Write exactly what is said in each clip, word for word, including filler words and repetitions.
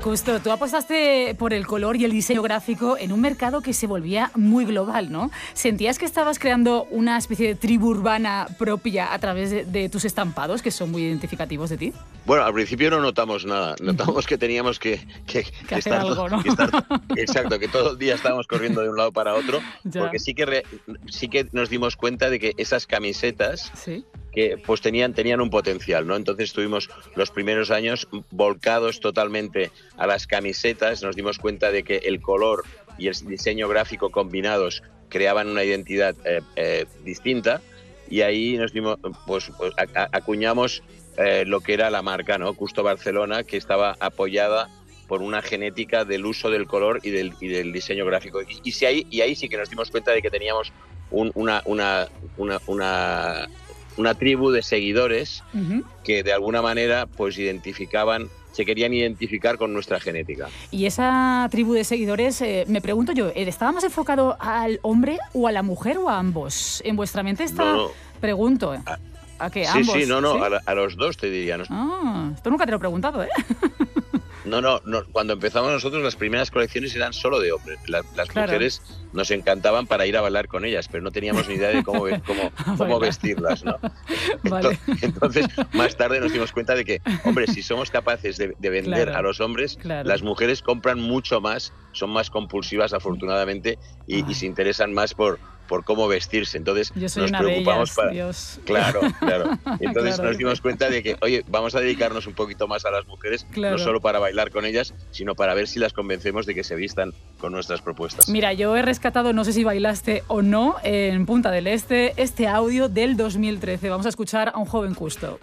Justo, tú apostaste por el color y el diseño gráfico en un mercado que se volvía muy global, ¿no? ¿Sentías que estabas creando una especie de tribu urbana propia a través de, de tus estampados, que son muy identificativos de ti? Bueno, al principio no notamos nada. Notamos que teníamos que, que, Que que hacer estar, algo, ¿no? que estar... Exacto, que todo el día estábamos corriendo de un lado para otro, Ya. porque sí que, re- sí que nos dimos cuenta de que esas camisetas Sí. que pues tenían, tenían un potencial, ¿no? Entonces estuvimos los primeros años volcados totalmente a las camisetas, nos dimos cuenta de que el color y el diseño gráfico combinados creaban una identidad eh, eh, distinta, y ahí nos dimos, pues, pues a- a- acuñamos eh, lo que era la marca, ¿no? Custo Barcelona, que estaba apoyada por una genética del uso del color y del, y del diseño gráfico. Y, y, si ahí, y ahí sí que nos dimos cuenta de que teníamos un, una, una, una, una una tribu de seguidores Uh-huh. que de alguna manera pues identificaban, se querían identificar con nuestra genética. Y esa tribu de seguidores, eh, me pregunto yo, ¿estaba más enfocado al hombre o a la mujer o a ambos? En vuestra mente está, No, no. pregunto, A- ¿a qué? Sí, ¿Ambos? sí, no, no, ¿Sí? a, la- a los dos te diría. ¿no? Ah, esto nunca te lo he preguntado, ¿eh? No, no, no, cuando empezamos nosotros las primeras colecciones eran solo de hombres. La- las Claro. mujeres nos encantaban para ir a bailar con ellas, pero no teníamos ni idea de cómo, ve- cómo, cómo Bailar. vestirlas, ¿no? Vale. Ento- Entonces, más tarde nos dimos cuenta de que, hombre, si somos capaces de, de vender Claro, a los hombres, claro. las mujeres compran mucho más, son más compulsivas afortunadamente y, y se interesan más por, por cómo vestirse. Entonces Yo soy nos una de preocupamos ellas, para... Dios. Claro, claro. Entonces Claro nos que dimos sí. cuenta de que, oye, vamos a dedicarnos un poquito más a las mujeres, Claro. no solo para bailar con ellas, sino para ver si las convencemos de que se vistan con nuestras propuestas. Mira, yo he rescatado, no sé si bailaste o no, en Punta del Este, este audio del dos mil trece. Vamos a escuchar a un joven Custo.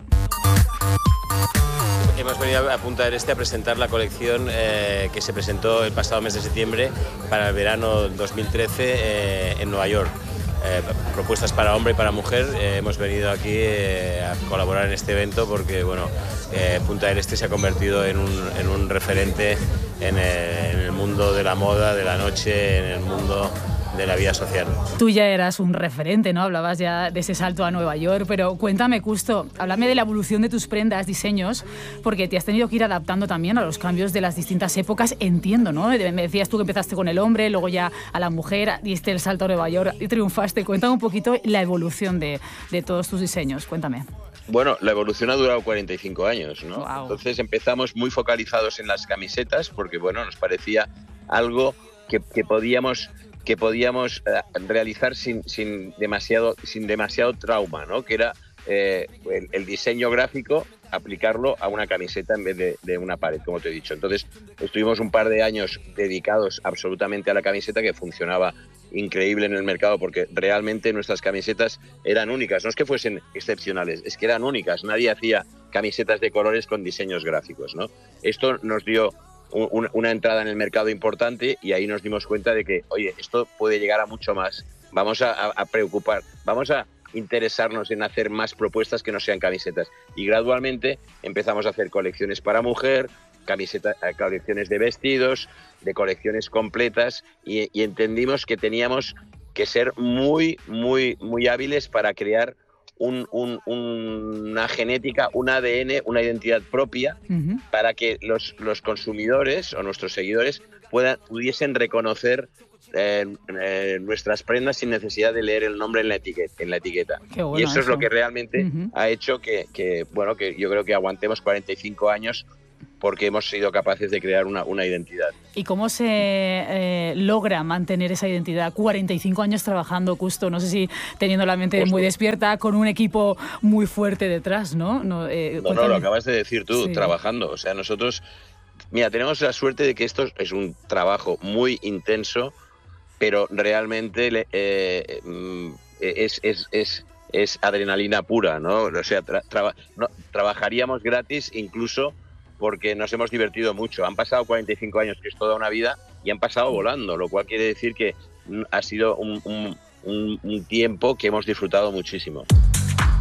Hemos venido a Punta del Este a presentar la colección eh, que se presentó el pasado mes de septiembre para el verano dos mil trece eh, en Nueva York. Eh, propuestas para hombre y para mujer. Eh, hemos venido aquí eh, a colaborar en este evento porque bueno, eh, Punta del Este se ha convertido en un, en un referente en el, en el mundo de la moda, de la noche, en el mundo de la vida social. Tú ya eras un referente, ¿no? Hablabas ya de ese salto a Nueva York, pero cuéntame, Custo, háblame de la evolución de tus prendas, diseños, porque te has tenido que ir adaptando también a los cambios de las distintas épocas, entiendo, ¿no? Me decías tú que empezaste con el hombre, luego ya a la mujer, diste el salto a Nueva York y triunfaste. Cuéntame un poquito la evolución de, de todos tus diseños, cuéntame. Bueno, la evolución ha durado cuarenta y cinco años, ¿no? Guau. Entonces empezamos muy focalizados en las camisetas porque, bueno, nos parecía algo que, que podíamos que podíamos eh, realizar sin, sin demasiado sin demasiado trauma, ¿no? Que era eh, el, el diseño gráfico, aplicarlo a una camiseta en vez de, de una pared, como te he dicho. Entonces estuvimos un par de años dedicados absolutamente a la camiseta, que funcionaba increíble en el mercado porque realmente nuestras camisetas eran únicas. No es que fuesen excepcionales, es que eran únicas. Nadie hacía camisetas de colores con diseños gráficos, ¿no? Esto nos dio un, una entrada en el mercado importante y ahí nos dimos cuenta de que, oye, esto puede llegar a mucho más. Vamos a, a, a preocupar, vamos a interesarnos en hacer más propuestas que no sean camisetas. Y gradualmente empezamos a hacer colecciones para mujer, camisetas, colecciones de vestidos, de colecciones completas, y, y entendimos que teníamos que ser muy, muy, muy hábiles para crear un, un, un, una genética, un A D N, una identidad propia, Uh-huh. para que los, los consumidores o nuestros seguidores puedan, pudiesen reconocer eh, eh, nuestras prendas sin necesidad de leer el nombre en la etiqueta. En la etiqueta. Qué bueno y eso, eso. es lo que realmente Uh-huh. ha hecho que, que, bueno, que yo creo que aguantemos cuarenta y cinco años porque hemos sido capaces de crear una, una identidad. ¿Y cómo se eh, logra mantener esa identidad? cuarenta y cinco años trabajando, Custo, no sé si teniendo la mente Pues muy tú. despierta, con un equipo muy fuerte detrás, ¿no? No, eh, No, no, cuéntame. lo acabas de decir tú, Sí. trabajando. O sea, nosotros, mira, tenemos la suerte de que esto es un trabajo muy intenso, pero realmente le- eh, mm, es, es, es, es adrenalina pura, ¿no? O sea, tra- traba- no, trabajaríamos gratis incluso porque nos hemos divertido mucho. Han pasado cuarenta y cinco años, que es toda una vida, y han pasado volando, lo cual quiere decir que mm, ha sido un, un, un, un tiempo que hemos disfrutado muchísimo.